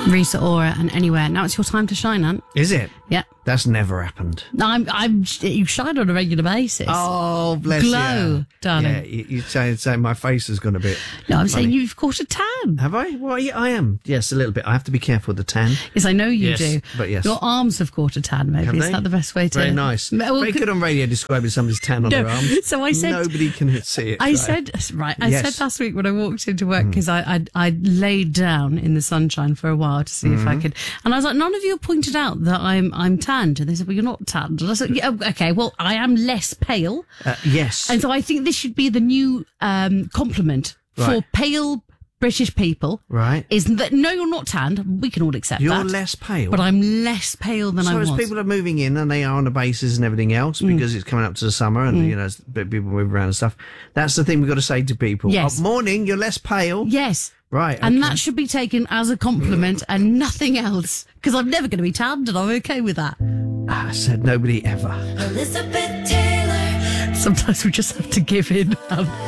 Risa Ora and Anywhere. Now it's your time to shine, Ant. Is it? Yeah. That's never happened. You shine on a regular basis. Oh, bless Glow, you. darling. Yeah, you say my face has gone a bit. No, I'm funny. saying you've caught a tan. Have I? Well, yeah, I am. Yes, a little bit. I have to be careful with the tan. Yes, I know you Yes, do. but yes. Your arms have caught a tan, maybe. Have Is they? that the best way to... Very nice. Well, Very good on radio describing somebody's tan on No, their arms. so I said- Nobody can see it. I right? said last week when I walked into work, because I laid down in the sunshine for a while to see if I could, and I was like, none of you pointed out that I'm tanned, and they said, well, you're not tanned. And I said, yeah, okay, well, I am less pale, Yes. and so I think this should be the new compliment for Right. pale British people. Right. Is that no, you're not tanned. We can all accept You're that. less pale. But I'm less pale than I So was. as people are moving in and they are on the bases and everything else, because it's coming up to the summer and, you know, as people move around and stuff, that's the thing we've got to say to people. Yes. Oh, morning, you're less pale. Yes. Right. And okay. that should be taken as a compliment and nothing else. Because I'm never going to be tanned and I'm okay with that. I said nobody ever. Elizabeth Taylor. Sometimes we just have to give in.